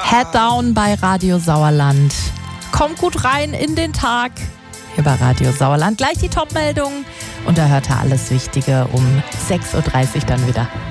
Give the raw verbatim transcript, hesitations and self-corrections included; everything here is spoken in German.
Head Down bei Radio Sauerland. Kommt gut rein in den Tag hier bei Radio Sauerland. Gleich die Top-Meldungen und da hört ihr alles Wichtige um sechs Uhr dreißig dann wieder.